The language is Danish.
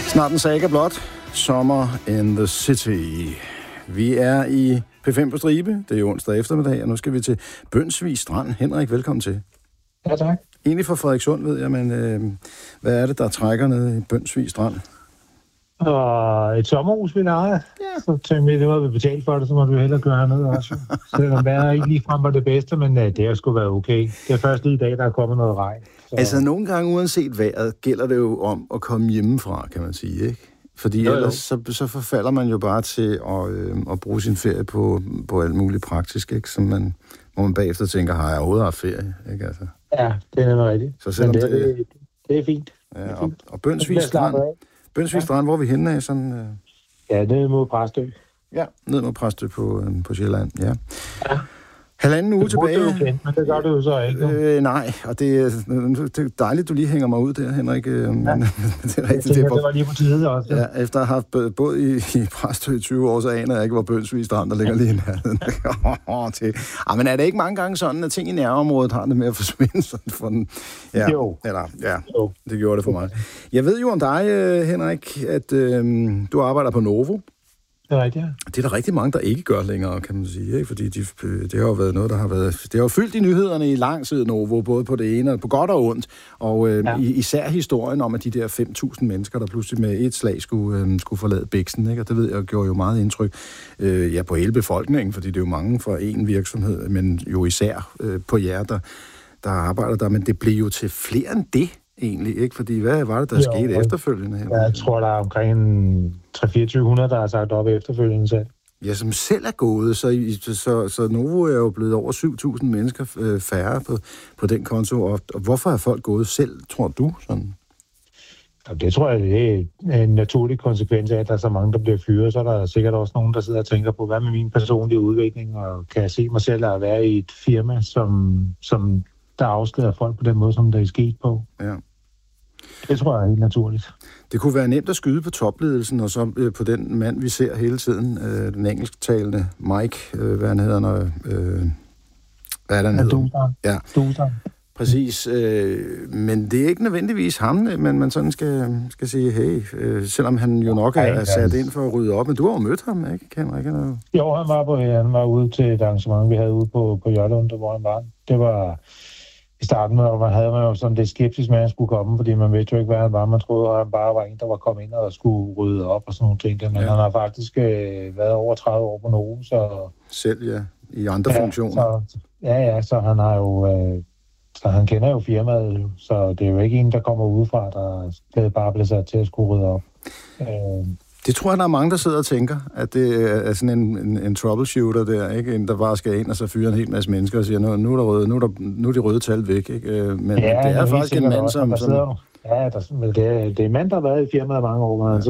Snart en saga blot. Summer in the City. Vi er i P5 på stribe. Det er onsdag eftermiddag, og nu skal vi til Bønsvig Strand. Henrik, velkommen til. Ja, tak. Egentlig fra Frederikssund, ved jeg, men hvad er det, der trækker ned i Bønsvig Strand? Og et sommerhus, vi leger. Ja. Så tænkte vi, det var vi betalt for det, så må vi hellere gøre hernede også. Selvom vejret ikke ligefrem var det bedste, men det har sgu været okay. Det er først lige i dag, der er kommet noget regn. Så... Altså, nogle gange uanset vejret, gælder det jo om at komme hjemmefra, kan man sige, ikke? Fordi jo. Ellers så forfalder man jo bare til at bruge sin ferie på alt muligt praktisk, ikke? Som hvor man bagefter tænker, har jeg overhovedet haft ferie, ikke? Altså. Ja, det er nemlig rigtigt. Så selvom det er fint. Ja, og Bønsvig Strand, hvor er vi henne af? Sådan, Ja, ned mod Præstø. Ja, ned mod Præstø på Sjælland, ja. Halvanden uge tilbage. Det kendt, men det gør du jo så ikke. Nej, og det er dejligt, du lige hænger mig ud der, Henrik. Men det er rigtigt. Det var lige på tide også. Ja, efter at have haft boet i Præstø i 20 år, så aner jeg ikke, hvor Bønsvig Strand, der ligger lige i nærheden. Men er det ikke mange gange sådan, at ting i nærområdet har det med at forsvinde sådan for den? Ja, jo. Jo, det gjorde det for mig. Jeg ved jo om dig, Henrik, at du arbejder på Novo. Det er rigtigt, ja. Det er der rigtig mange, der ikke gør længere, kan man sige, ikke? Fordi det har jo været noget, der har været... Det har jo fyldt i nyhederne i lang tid, Novo, både på det ene og på godt og ondt. Og især historien om, at de der 5.000 mennesker, der pludselig med et slag skulle forlade Biksen, ikke? Og det ved jeg, gjorde jo meget indtryk på hele befolkningen, fordi det er jo mange fra én virksomhed, men jo især på jer, der arbejder der. Men det blev jo til flere end det, egentlig, ikke? Fordi hvad var det, der skete efterfølgende? Ja, jeg tror, der er omkring 3-2400, der har sagt op efterfølgende selv. Ja, som selv er gået, så Novo er jo blevet over 7.000 mennesker færre på den konto. Og hvorfor er folk gået selv, tror du? Sådan? Ja, det tror jeg, det er en naturlig konsekvens af, at der er så mange, der bliver fyret. Så er der sikkert også nogen, der sidder og tænker på, hvad med min personlige udvikling, og kan jeg se mig selv at være i et firma, som der afskeder folk på den måde, som der er sket på. Ja. Det tror jeg er helt naturligt. Det kunne være nemt at skyde på topledelsen, og så på den mand, vi ser hele tiden, den engelsktalende Mike, hvad han hedder, hvad er det, han hedder? Ja, Dusan. Præcis. Men det er ikke nødvendigvis ham, men man sådan skal sige, hey, selvom han jo nok er sat ind for at rydde op. Men du har jo mødt ham, ikke, Henrik? Jo, han var ude til et arrangement, vi havde ude på Jørlund, hvor han var. Det var... I starten med, og man havde jo sådan lidt skeptisk med, at han skulle komme, fordi man vidste jo ikke, hvad han var. Man troede, at han bare var en, der var kommet ind og skulle rydde op og sådan nogle ting. Men han har faktisk været over 30 år på Novo, så... Selv, ja. I andre funktioner. Så han har jo... så han kender jo firmaet, så det er jo ikke en, der kommer udefra, der bare bliver sat til at skulle rydde op. Det tror jeg, der er mange, der sidder og tænker, at det er sådan en troubleshooter der, ikke? En, der bare skal ind og så fyre en hel masse mennesker og siger, nu er de røde tal væk, ikke? Men det er faktisk en mand, som... Ja, det er en mand, der har været i firmaet mange år,